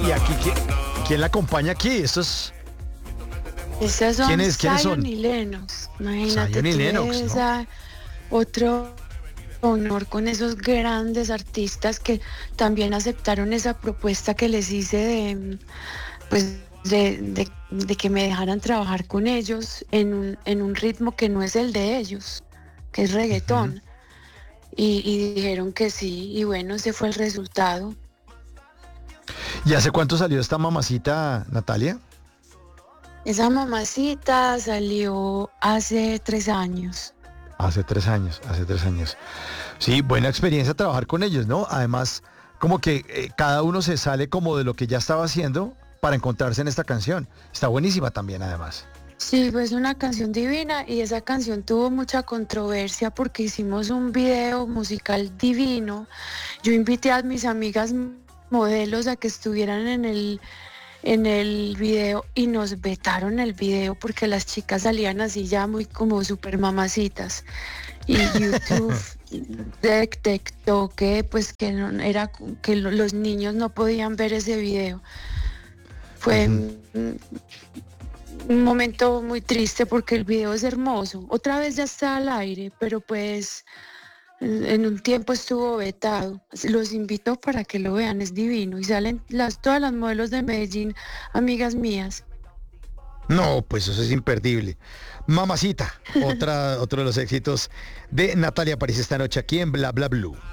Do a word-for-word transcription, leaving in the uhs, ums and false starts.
y aquí, ¿quién, quién la acompaña aquí? Estos, Esas son ¿quiénes, quiénes Zion son? y Lennox. Imagínate Zion y tú Lennox, ¿no? esa, otro honor con esos grandes artistas que también aceptaron esa propuesta que les hice de, pues, de, de, de que me dejaran trabajar con ellos en un, en un ritmo que no es el de ellos, que es Ujú. reggaetón. Y, y dijeron que sí, y bueno, ese fue el resultado. ¿Y hace cuánto salió esta mamacita, Natalia? Esa mamacita salió hace tres años. Hace tres años, hace tres años. Sí, buena experiencia trabajar con ellos, ¿no? Además, como que eh, cada uno se sale como de lo que ya estaba haciendo para encontrarse en esta canción. Está buenísima también, además. Sí, pues una canción divina y esa canción tuvo mucha controversia porque hicimos un video musical divino. Yo invité a mis amigas modelos a que estuvieran en el, en el video y nos vetaron el video porque las chicas salían así ya muy como super mamacitas. Y YouTube detectó que pues que no era que lo- los niños no podían ver ese video. Fue Ujú. mm, un momento muy triste porque el video es hermoso. Otra vez ya está al aire, pero pues en en un tiempo estuvo vetado. Los invito para que lo vean, es divino. Y salen las, todas las modelos de Medellín, amigas mías. No, pues eso es imperdible. Mamacita, otra, otro de los éxitos de Natalia París esta noche aquí en Bla Bla Blue.